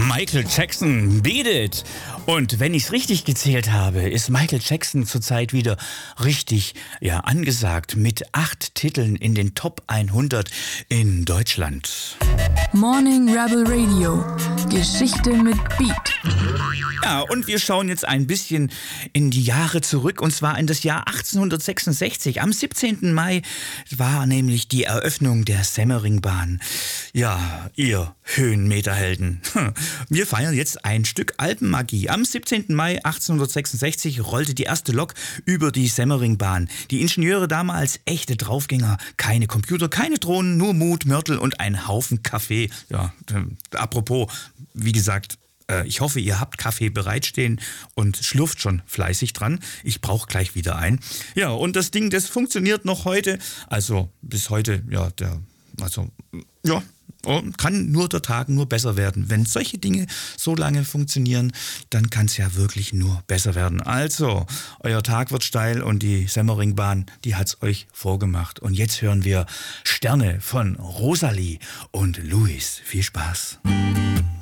Michael Jackson, Beat It. Und wenn ich es richtig gezählt habe, ist Michael Jackson zurzeit wieder richtig angesagt mit 8 Titeln in den Top 100 in Deutschland. Morning Rebel Radio. Geschichte mit Beat. Ja, und wir schauen jetzt ein bisschen in die Jahre zurück, und zwar in das Jahr 1866. Am 17. Mai war nämlich die Eröffnung der Semmeringbahn. Ja, ihr Höhenmeterhelden. Wir feiern jetzt ein Stück Alpenmagie. Am 17. Mai 1866 rollte die erste Lok über die Semmeringbahn. Die Ingenieure damals echte Draufgänger. Keine Computer, keine Drohnen, nur Mut, Mörtel und ein Haufen Kaffee. Ja, apropos, wie gesagt, ich hoffe, ihr habt Kaffee bereitstehen und schlürft schon fleißig dran. Ich brauche gleich wieder einen. Ja, und das Ding, das funktioniert noch heute. Also bis heute, kann nur der Tag nur besser werden. Wenn solche Dinge so lange funktionieren, dann kann es ja wirklich nur besser werden. Also, euer Tag wird steil und die Semmeringbahn, die hat's euch vorgemacht. Und jetzt hören wir Sterne von Rosalie und Louis. Viel Spaß.